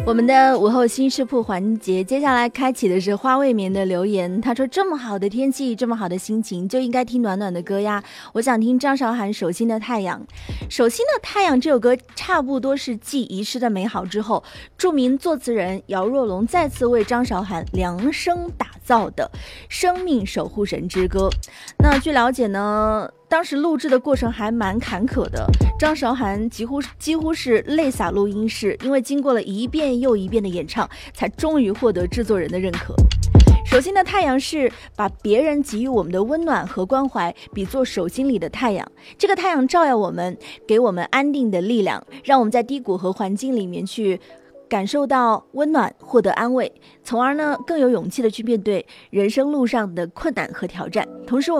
我们的午后新视铺环节，接下来开启的是花未眠的留言。他说：“这么好的天气，这么好的心情，就应该听暖暖的歌呀。我想听张韶涵《手心的太阳》。手心的太阳这首歌差不多是继遗失的美好之后，著名作词人姚若龙再次为张韶涵量身打造的生命守护神之歌。那据了解呢，当时录制的过程还蛮坎坷的，张韶涵几乎是泪洒录音室，因为经过了一遍又一遍的演唱，才终于获得制作人的认可。手心的太阳是把别人给予我们的温暖和关怀比作手心里的太阳，这个太阳照耀我们，给我们安定的力量，让我们在低谷和环境里面去感受到温暖，获得安慰，从而呢更有勇气的去面对人生路上的困难和挑战。同时